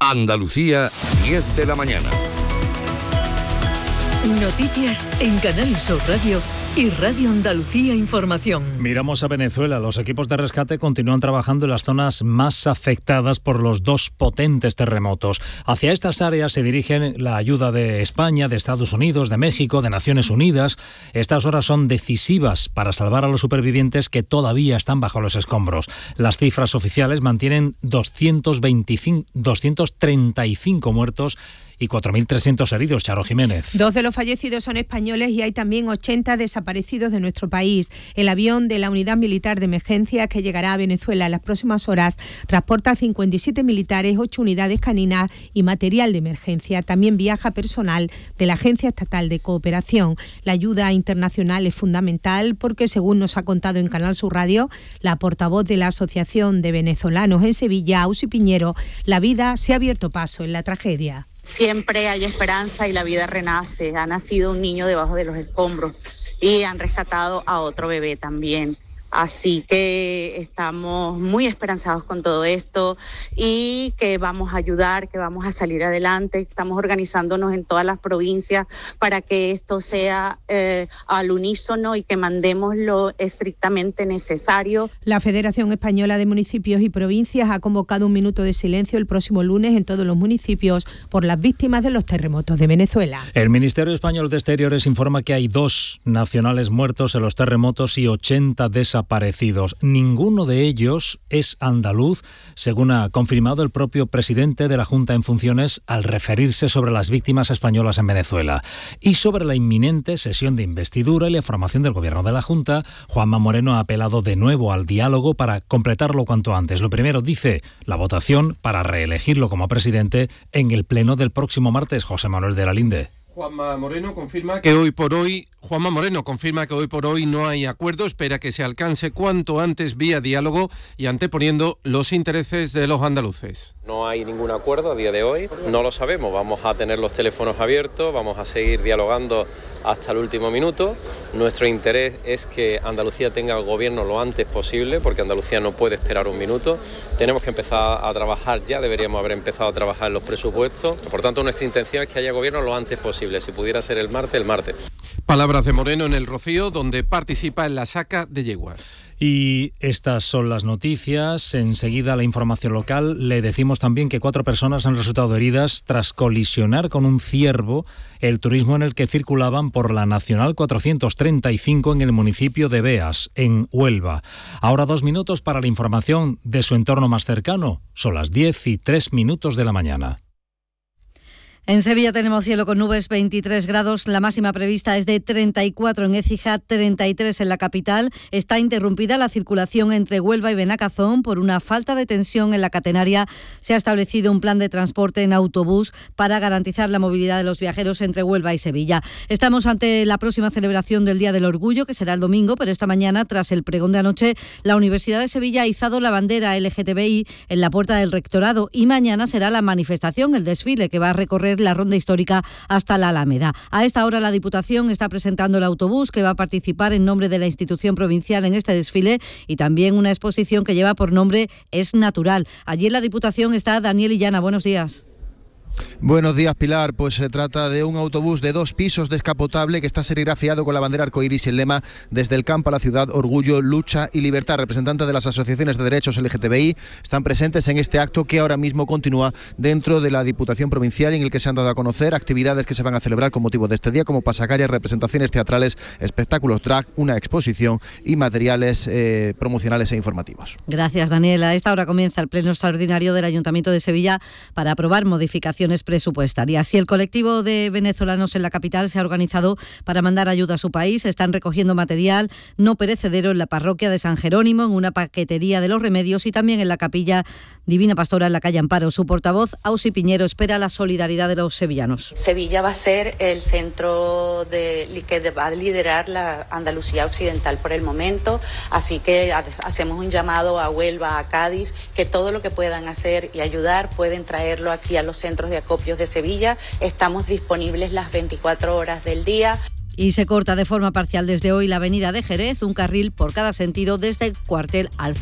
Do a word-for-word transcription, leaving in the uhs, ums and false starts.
Andalucía, diez de la mañana. Noticias en Canal Sur Radio y Radio Andalucía Información. Miramos a Venezuela. Los equipos de rescate continúan trabajando en las zonas más afectadas por los dos potentes terremotos. Hacia estas áreas se dirige la ayuda de España, de Estados Unidos, de México, de Naciones Unidas. Estas horas son decisivas para salvar a los supervivientes que todavía están bajo los escombros. Las cifras oficiales mantienen doscientos veinticinco, doscientos treinta y cinco muertos y cuatro mil trescientos heridos. Charo Jiménez. Dos de los fallecidos son españoles y hay también ochenta desaparecidos de nuestro país. El avión de la Unidad Militar de Emergencia que llegará a Venezuela en las próximas horas transporta cincuenta y siete militares, ocho unidades caninas y material de emergencia. También viaja personal de la Agencia Estatal de Cooperación. La ayuda internacional es fundamental porque, según nos ha contado en Canal Sur Radio, la portavoz de la Asociación de Venezolanos en Sevilla, Ausi Piñero, la vida se ha abierto paso en la tragedia. Siempre hay esperanza y la vida renace. Ha nacido un niño debajo de los escombros y han rescatado a otro bebé también. Así que estamos muy esperanzados con todo esto y que vamos a ayudar, que vamos a salir adelante. Estamos organizándonos en todas las provincias para que esto sea eh, al unísono y que mandemos lo estrictamente necesario. La Federación Española de Municipios y Provincias ha convocado un minuto de silencio el próximo lunes en todos los municipios por las víctimas de los terremotos de Venezuela. El Ministerio Español de Exteriores informa que hay dos nacionales muertos en los terremotos y ochenta desaparecidos. Desaparecidos. Ninguno de ellos es andaluz, según ha confirmado el propio presidente de la Junta en funciones al referirse sobre las víctimas españolas en Venezuela. Y sobre la inminente sesión de investidura y la formación del gobierno de la Junta, Juanma Moreno ha apelado de nuevo al diálogo para completarlo cuanto antes. Lo primero, dice, la votación para reelegirlo como presidente en el pleno del próximo martes. José Manuel de la Linde. Juanma Moreno confirma que hoy por hoy Juanma Moreno confirma que hoy por hoy no hay acuerdo, espera que se alcance cuanto antes vía diálogo y anteponiendo los intereses de los andaluces. No hay ningún acuerdo a día de hoy, no lo sabemos, vamos a tener los teléfonos abiertos, vamos a seguir dialogando hasta el último minuto. Nuestro interés es que Andalucía tenga el gobierno lo antes posible, porque Andalucía no puede esperar un minuto. Tenemos que empezar a trabajar ya, deberíamos haber empezado a trabajar en los presupuestos. Por tanto, nuestra intención es que haya gobierno lo antes posible, si pudiera ser el martes, el martes. Palabras de Moreno en el Rocío, donde participa en la saca de yeguas. Y estas son las noticias. Enseguida la información local. Le decimos también que cuatro personas han resultado heridas tras colisionar con un ciervo el turismo en el que circulaban por la Nacional cuatrocientos treinta y cinco en el municipio de Beas, en Huelva. Ahora dos minutos para la información de su entorno más cercano. Son las diez y tres minutos de la mañana. En Sevilla tenemos cielo con nubes, veintitrés grados, la máxima prevista es de treinta y cuatro en Écija, treinta y tres en la capital. Está interrumpida la circulación entre Huelva y Benacazón por una falta de tensión en la catenaria. Se ha establecido un plan de transporte en autobús para garantizar la movilidad de los viajeros entre Huelva y Sevilla. Estamos ante la próxima celebración del Día del Orgullo, que será el domingo, pero esta mañana, tras el pregón de anoche, la Universidad de Sevilla ha izado la bandera L G T B I en la puerta del rectorado y mañana será la manifestación, el desfile que va a recorrer la ronda histórica hasta la Alameda. A esta hora la Diputación está presentando el autobús que va a participar en nombre de la institución provincial en este desfile y también una exposición que lleva por nombre Es Natural. Allí en la Diputación está Daniel Illana. Buenos días. Buenos días, Pilar. Pues se trata de un autobús de dos pisos descapotable que está serigrafiado con la bandera arcoíris y el lema Desde el campo a la ciudad, orgullo, lucha y libertad. Representantes de las asociaciones de derechos L G T B I están presentes en este acto que ahora mismo continúa dentro de la Diputación Provincial, en el que se han dado a conocer actividades que se van a celebrar con motivo de este día, como pasacalles, representaciones teatrales, espectáculos drag, una exposición y materiales eh, promocionales e informativos. Gracias, Daniel. A esta hora comienza el pleno extraordinario del Ayuntamiento de Sevilla para aprobar modificaciones presupuestarias. Y el colectivo de venezolanos en la capital se ha organizado para mandar ayuda a su país. Están recogiendo material no perecedero en la parroquia de San Jerónimo, en una paquetería de los Remedios y también en la capilla Divina Pastora en la calle Amparo. Su portavoz, Ausi Piñero, espera la solidaridad de los sevillanos. Sevilla va a ser el centro de, que va a liderar la Andalucía Occidental por el momento, así que hacemos un llamado a Huelva, a Cádiz, que todo lo que puedan hacer y ayudar pueden traerlo aquí a los centros de acopios de Sevilla. Estamos disponibles las veinticuatro horas del día. Y se corta de forma parcial desde hoy la avenida de Jerez, un carril por cada sentido desde el cuartel al